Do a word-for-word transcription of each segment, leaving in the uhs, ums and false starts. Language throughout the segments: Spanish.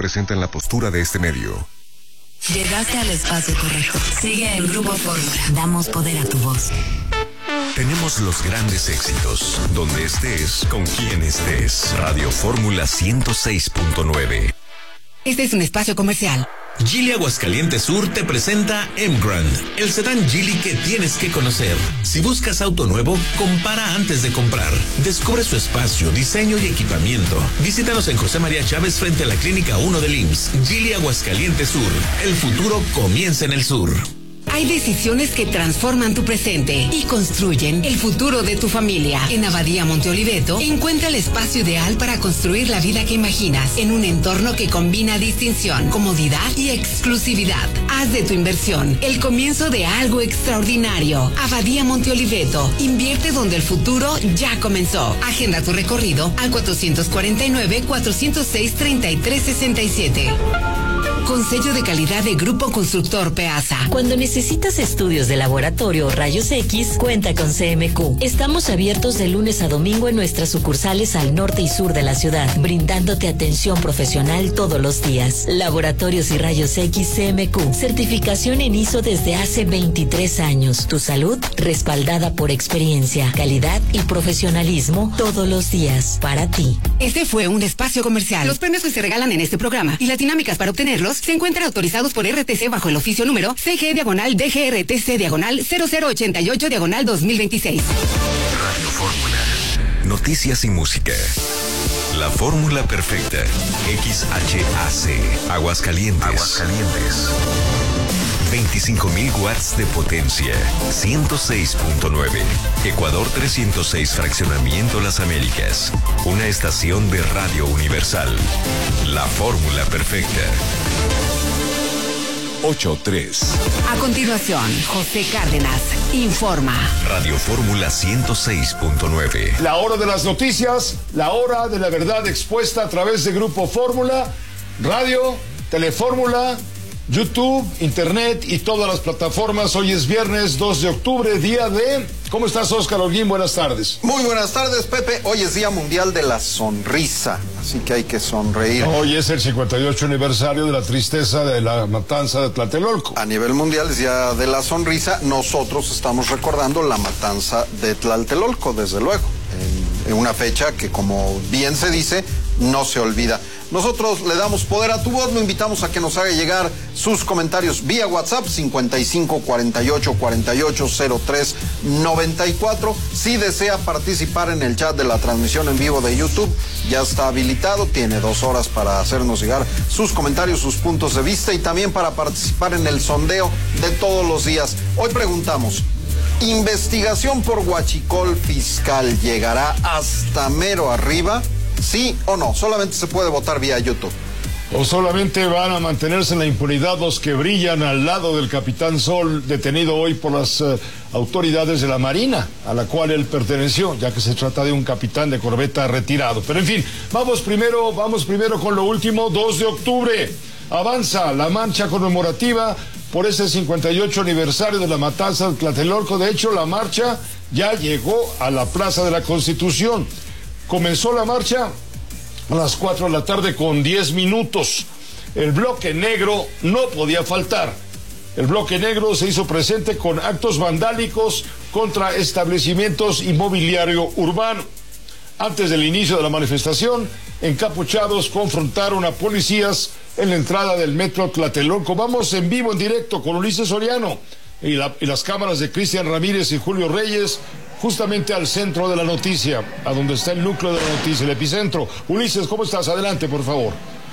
representan la postura de este medio. Llegaste al espacio correcto. Sigue el Grupo Fórmula. Damos poder a tu voz. Tenemos los grandes éxitos, donde estés, con quien estés. Radio Fórmula ciento seis punto nueve. Este es un espacio comercial. Geely Aguascalientes Sur te presenta M-Grand, el sedán Geely que tienes que conocer. Si buscas auto nuevo, compara antes de comprar. Descubre su espacio, diseño y equipamiento. Visítanos en José María Chávez frente a la Clínica uno del I M S S. Geely Aguascalientes Sur. El futuro comienza en el sur. Hay decisiones que transforman tu presente y construyen el futuro de tu familia. En Abadía Monte Oliveto, encuentra el espacio ideal para construir la vida que imaginas en un entorno que combina distinción, comodidad y exclusividad. Haz de tu inversión el comienzo de algo extraordinario. Abadía Monte Oliveto, invierte donde el futuro ya comenzó. Agenda tu recorrido al cuatrocientos cuarenta y nueve, cuatrocientos seis, treinta y tres sesenta y siete. Con sello de calidad de Grupo Constructor Peasa. Cuando necesitas estudios de laboratorio o rayos X, cuenta con C M Q. Estamos abiertos de lunes a domingo en nuestras sucursales al norte y sur de la ciudad, brindándote atención profesional todos los días. Laboratorios y rayos X C M Q. Certificación en I S O desde hace veintitrés años. Tu salud respaldada por experiencia, calidad y profesionalismo todos los días. Para ti. Este fue un espacio comercial. Los premios que se regalan en este programa y las dinámicas para obtenerlos se encuentran autorizados por R T C bajo el oficio número C G diagonal D G R T C diagonal cero cero ochenta y ocho diagonal dos mil veintiséis. Radio Fórmula. Noticias y música. La fórmula perfecta. X H A C. Aguascalientes. Aguascalientes. veinticinco mil watts de potencia. ciento seis punto nueve. Ecuador trescientos seis Fraccionamiento Las Américas. Una estación de Radio Universal. La fórmula perfecta. ocho tres. A continuación, José Cárdenas informa. Radio Fórmula ciento seis punto nueve. La hora de las noticias, la hora de la verdad expuesta a través de Grupo Fórmula, radio, Telefórmula, YouTube, Internet y todas las plataformas. Hoy es viernes dos de octubre, día de... ¿Cómo estás, Óscar Holguín? Buenas tardes. Muy buenas tardes, Pepe. Hoy es Día Mundial de la Sonrisa, así que hay que sonreír. Hoy es el cincuenta y ocho aniversario de la tristeza de la matanza de Tlatelolco. A nivel mundial es Día de la Sonrisa. Nosotros estamos recordando la matanza de Tlatelolco, desde luego, en, en una fecha que, como bien se dice, no se olvida. Nosotros le damos poder a tu voz, lo invitamos a que nos haga llegar sus comentarios vía WhatsApp cincuenta y cinco, cuarenta y ocho, cuarenta y ocho, cero tres, noventa y cuatro. Si desea participar en el chat de la transmisión en vivo de YouTube, ya está habilitado, tiene dos horas para hacernos llegar sus comentarios, sus puntos de vista y también para participar en el sondeo de todos los días. Hoy preguntamos, ¿investigación por huachicol fiscal llegará hasta mero arriba? ¿Sí o no? Solamente se puede votar vía YouTube. ¿O solamente van a mantenerse en la impunidad los que brillan al lado del Capitán Sol, detenido hoy por las uh, autoridades de la Marina, a la cual él perteneció, ya que se trata de un capitán de corbeta retirado? Pero en fin, vamos primero, vamos primero con lo último. Dos de octubre, avanza la marcha conmemorativa por ese cincuenta y ocho aniversario de la matanza de Tlatelolco. De hecho, la marcha ya llegó a la Plaza de la Constitución. Comenzó la marcha a las cuatro de la tarde con diez minutos. El bloque negro no podía faltar. El bloque negro se hizo presente con actos vandálicos contra establecimientos inmobiliario urbano. Antes del inicio de la manifestación, encapuchados confrontaron a policías en la entrada del metro Tlatelolco. Vamos en vivo, en directo, con Ulises Soriano y, la, y las cámaras de Cristian Ramírez y Julio Reyes, justamente al centro de la noticia, a donde está el núcleo de la noticia, el epicentro. Ulises, ¿cómo estás? Adelante, por favor.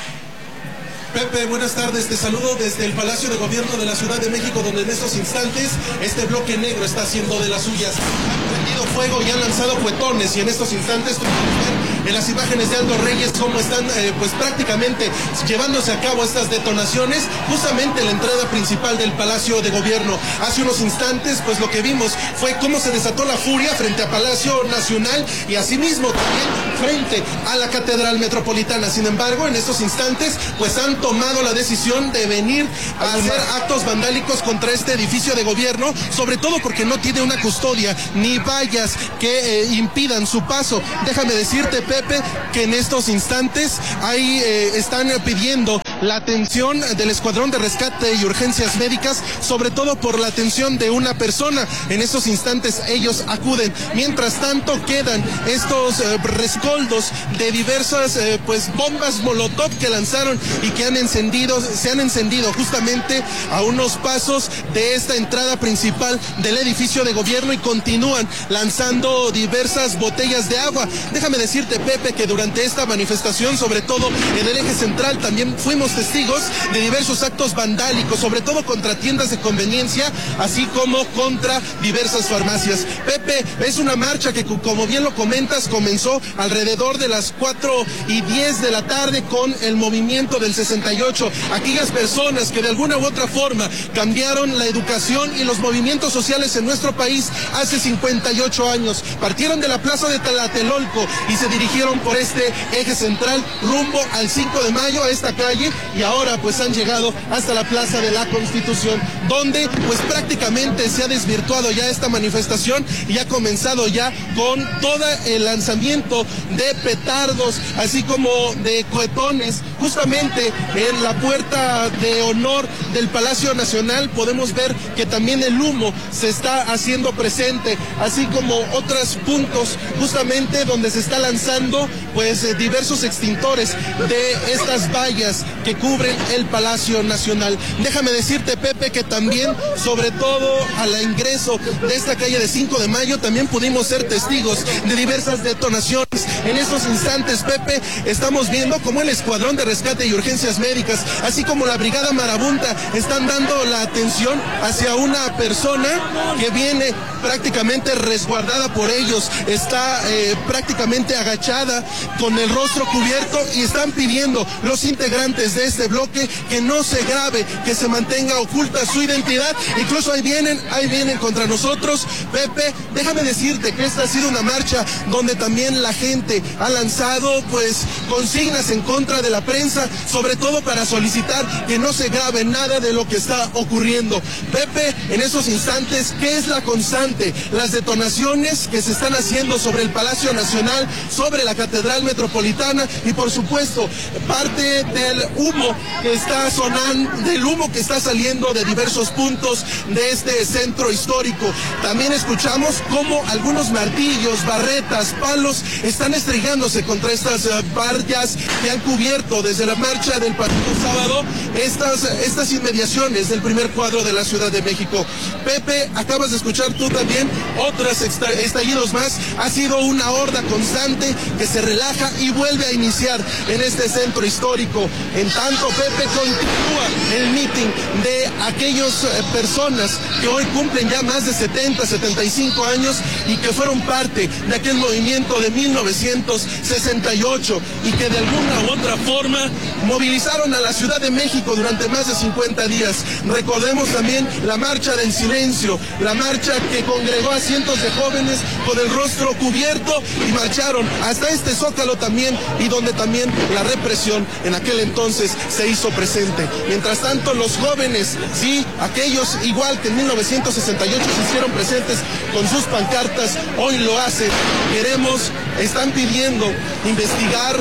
Pepe, buenas tardes, te saludo desde el Palacio de Gobierno de la Ciudad de México, donde en estos instantes este bloque negro está haciendo de las suyas. Han prendido fuego y han lanzado cuetones, y en estos instantes tú puedes ver en las imágenes de Aldo Reyes cómo están eh, pues prácticamente llevándose a cabo estas detonaciones, justamente en la entrada principal del Palacio de Gobierno. Hace unos instantes, pues lo que vimos fue cómo se desató la furia frente a Palacio Nacional y asimismo también frente a la Catedral Metropolitana. Sin embargo, en estos instantes, pues han tomado la decisión de venir a hacer actos vandálicos contra este edificio de gobierno, sobre todo porque no tiene una custodia ni vallas que eh, impidan su paso. Déjame decirte, Pepe, que en estos instantes ahí eh, están pidiendo la atención del Escuadrón de Rescate y Urgencias Médicas, sobre todo por la atención de una persona. En estos instantes ellos acuden. Mientras tanto quedan estos eh, rescoldos de diversas eh, pues bombas molotov que lanzaron y que han encendido, se han encendido justamente a unos pasos de esta entrada principal del edificio de gobierno y continúan lanzando diversas botellas de agua. Déjame decirte, Pepe, que durante esta manifestación, sobre todo en el eje central, también fuimos testigos de diversos actos vandálicos, sobre todo contra tiendas de conveniencia, así como contra diversas farmacias. Pepe, es una marcha que, como bien lo comentas, comenzó alrededor de las cuatro y diez de la tarde con el movimiento del sesenta y ocho. Aquellas personas que de alguna u otra forma cambiaron la educación y los movimientos sociales en nuestro país hace cincuenta y ocho años, partieron de la plaza de Tlatelolco y se dirigieron por este eje central rumbo al cinco de mayo, a esta calle, y ahora pues han llegado hasta la Plaza de la Constitución, donde pues prácticamente se ha desvirtuado ya esta manifestación y ha comenzado ya con todo el lanzamiento de petardos, así como de cohetones. Justamente en la puerta de honor del Palacio Nacional podemos ver que también el humo se está haciendo presente, así como otros puntos justamente donde se está lanzando pues eh, diversos extintores de estas vallas que cubren el Palacio Nacional. Déjame decirte, Pepe, que también, sobre todo al ingreso de esta calle de cinco de mayo, también pudimos ser testigos de diversas detonaciones. En estos instantes, Pepe, estamos viendo cómo el Escuadrón de Rescate y Urgencias Médicas, así como la Brigada Marabunta, están dando la atención hacia una persona que viene prácticamente resguardada por ellos, está eh, prácticamente agachada con el rostro cubierto, y están pidiendo los integrantes de este bloque que no se grabe, que se mantenga oculta su identidad. Incluso ahí vienen, ahí vienen contra nosotros. Pepe, déjame decirte que esta ha sido una marcha donde también la gente ha lanzado pues consignas en contra de la prensa, sobre todo para solicitar que no se grabe nada de lo que está ocurriendo. Pepe, en esos instantes, ¿qué es la constante? Las detonaciones que se están haciendo sobre el Palacio Nacional, sobre la Catedral Metropolitana, y por supuesto parte del humo que está sonando, del humo que está saliendo de diversos puntos de este centro histórico. También escuchamos cómo algunos martillos, barretas, palos están estrellándose contra estas uh, vallas que han cubierto desde la marcha del pasado sábado estas, estas inmediaciones del primer cuadro de la Ciudad de México. Pepe, acabas de escuchar tú también otros estallidos más. Ha sido una horda constante que se relaja y vuelve a iniciar en este centro histórico. En tanto, Pepe, continúa el meeting de aquellas eh, personas que hoy cumplen ya más de setenta, setenta y cinco años y que fueron parte de aquel movimiento de mil novecientos sesenta y ocho y que de alguna u otra forma movilizaron a la Ciudad de México durante más de cincuenta días. Recordemos también la marcha del silencio, la marcha que congregó a cientos de jóvenes con el rostro cubierto y marcharon hasta este Zócalo también, y donde también la represión en aquel entonces se hizo presente. Mientras tanto, los jóvenes, sí, aquellos igual que en mil novecientos sesenta y ocho se hicieron presentes con sus pancartas, hoy lo hacen. Queremos, están pidiendo investigar,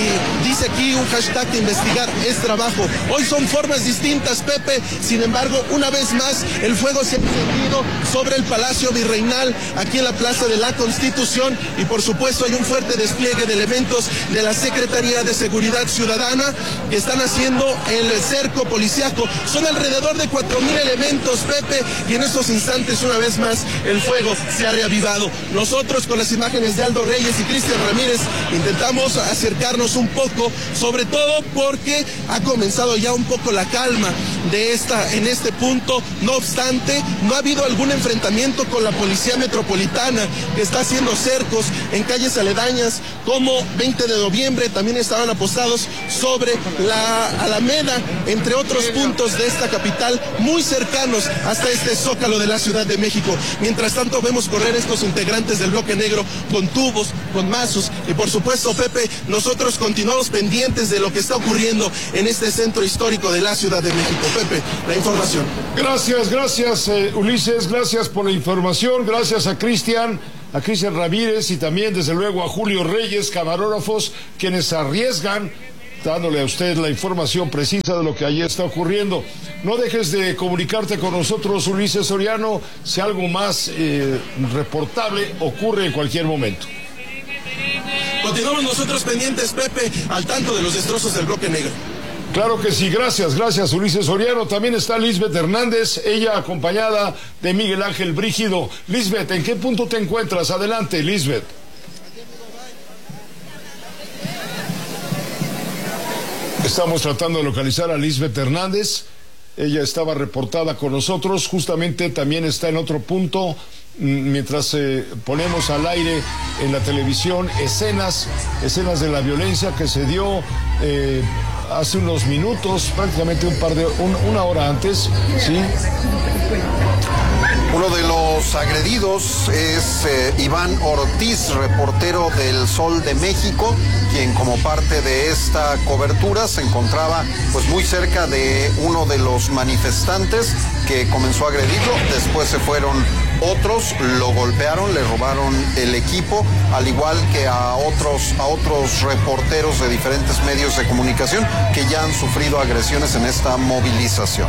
y dice aquí un hashtag de investigar es trabajo. Hoy son formas distintas, Pepe. Sin embargo, una vez más, el fuego se ha encendido sobre el Palacio Virreinal, aquí en la Plaza de la Constitución, y por supuesto hay un fuerte despliegue de elementos de la Secretaría de Seguridad Ciudadana que están haciendo el cerco policiaco. Son alrededor de cuatro mil elementos, Pepe, y en estos instantes, una vez más, el fuego se ha reavivado. Nosotros, con las imágenes de Aldo Reyes y Cristian Ramírez, intentamos acercarnos un poco, sobre todo porque ha comenzado ya un poco la calma de esta, en este punto. No obstante, no ha habido algún enfrentamiento con la Policía Metropolitana, que está haciendo cercos en calles aledañas como veinte de noviembre. También estaban apostados sobre la Alameda, entre otros puntos de esta capital, muy cercanos hasta este Zócalo de la Ciudad de México. Mientras tanto, vemos correr estos integrantes del bloque negro con tubos, con mazos, y por supuesto, Pepe, nosotros continuamos pendientes de lo que está ocurriendo en este centro histórico de la Ciudad de México. Pepe, la información. Gracias, gracias eh, Ulises, gracias por la información, gracias a Cristian, a Cristian Ramírez, y también desde luego a Julio Reyes, camarógrafos, quienes arriesgan dándole a usted la información precisa de lo que allí está ocurriendo. No dejes de comunicarte con nosotros, Ulises Soriano, si algo más eh, reportable ocurre en cualquier momento. Continuamos nosotros pendientes, Pepe, al tanto de los destrozos del bloque negro. Claro que sí, gracias, gracias Ulises Soriano. También está Lisbeth Hernández, ella acompañada de Miguel Ángel Brígido. Lisbeth, ¿en qué punto te encuentras? Adelante, Lisbeth. Estamos tratando de localizar a Lisbeth Hernández. Ella estaba reportada con nosotros, justamente también está en otro punto, mientras eh, ponemos al aire en la televisión escenas, escenas de la violencia que se dio eh, hace unos minutos, prácticamente un par de, un, una hora antes, ¿sí? Uno de los agredidos es eh, Iván Ortiz, reportero del Sol de México, quien como parte de esta cobertura se encontraba pues muy cerca de uno de los manifestantes que comenzó a agredirlo. Después se fueron otros, lo golpearon, le robaron el equipo, al igual que a otros, a otros reporteros de diferentes medios de comunicación que ya han sufrido agresiones en esta movilización.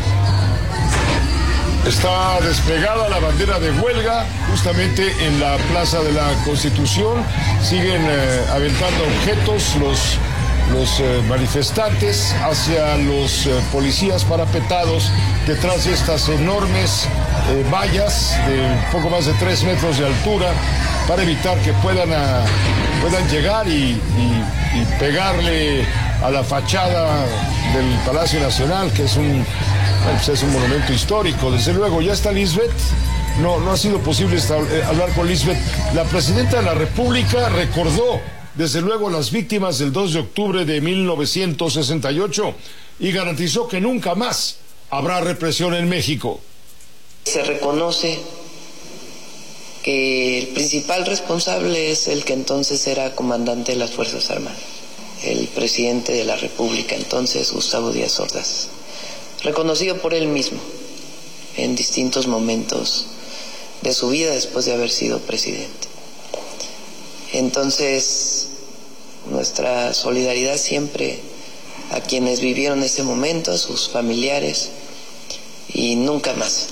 Está desplegada la bandera de huelga justamente en la Plaza de la Constitución. Siguen eh, aventando objetos los, los eh, manifestantes hacia los eh, policías parapetados detrás de estas enormes eh, vallas de poco más de tres metros de altura para evitar que puedan, a, puedan llegar y, y, y pegarle a la fachada del Palacio Nacional, que es un... Bueno, pues es un monumento histórico, desde luego. Ya está Lisbeth. No, no ha sido posible estar, eh, hablar con Lisbeth. La presidenta de la República recordó, desde luego, las víctimas del dos de octubre de mil novecientos sesenta y ocho y garantizó que nunca más habrá represión en México. Se reconoce que el principal responsable es el que entonces era comandante de las Fuerzas Armadas, el presidente de la República entonces, Gustavo Díaz Ordaz, reconocido por él mismo en distintos momentos de su vida después de haber sido presidente. Entonces, nuestra solidaridad siempre a quienes vivieron ese momento, a sus familiares, y nunca más,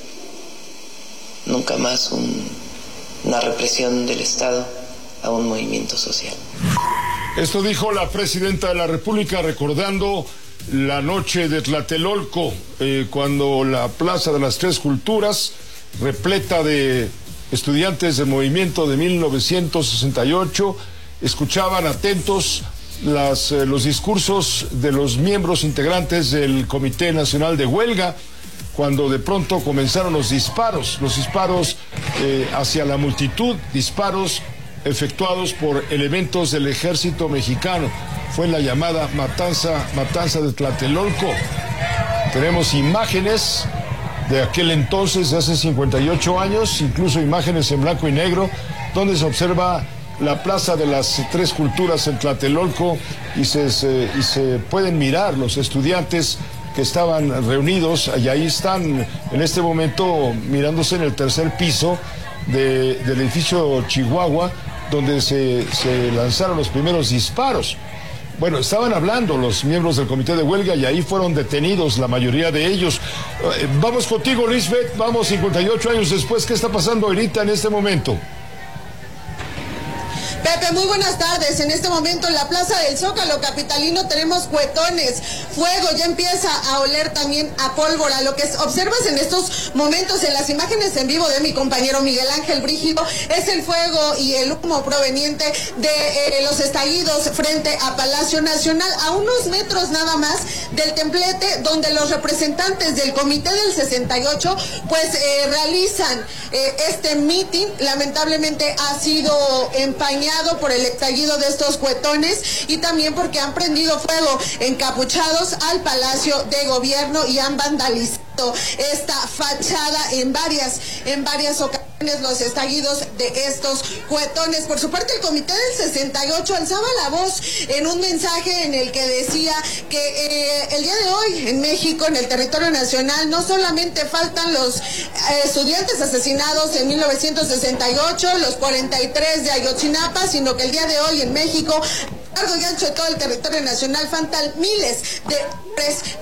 nunca más un, una represión del Estado a un movimiento social. Esto dijo la presidenta de la República recordando la noche de Tlatelolco, eh, cuando la Plaza de las Tres Culturas, repleta de estudiantes del movimiento de mil novecientos sesenta y ocho, escuchaban atentos las, eh, los discursos de los miembros integrantes del Comité Nacional de Huelga, cuando de pronto comenzaron los disparos, los disparos eh, hacia la multitud, disparos efectuados por elementos del ejército mexicano. Fue la llamada matanza, matanza de Tlatelolco. Tenemos imágenes de aquel entonces, de hace cincuenta y ocho años, incluso imágenes en blanco y negro, donde se observa la Plaza de las Tres Culturas en Tlatelolco y se, se, y se pueden mirar los estudiantes que estaban reunidos, y ahí están en este momento mirándose en el tercer piso de, del edificio Chihuahua, donde se, se lanzaron los primeros disparos. Bueno, estaban hablando los miembros del comité de huelga y ahí fueron detenidos la mayoría de ellos. Eh, vamos contigo, Lisbeth, vamos cincuenta y ocho años después. ¿Qué está pasando ahorita en este momento? Pepe, muy buenas tardes. En este momento en la Plaza del Zócalo capitalino tenemos cuetones, fuego, ya empieza a oler también a pólvora. Lo que observas en estos momentos en las imágenes en vivo de mi compañero Miguel Ángel Brígido es el fuego y el humo proveniente de eh, los estallidos frente a Palacio Nacional, a unos metros nada más del templete donde los representantes del Comité del sesenta y ocho pues eh, realizan eh, este mitin. Lamentablemente ha sido empañado por el estallido de estos cuetones y también porque han prendido fuego encapuchados al Palacio de Gobierno y han vandalizado esta fachada en varias, en varias ocasiones, los estallidos de estos cuetones. Por su parte, el Comité del sesenta y ocho alzaba la voz en un mensaje en el que decía que eh, el día de hoy en México, en el territorio nacional, no solamente faltan los eh, estudiantes asesinados en mil novecientos sesenta y ocho, los cuarenta y tres de Ayotzinapa, sino que el día de hoy en México largo y ancho de todo el territorio nacional faltan miles de hombres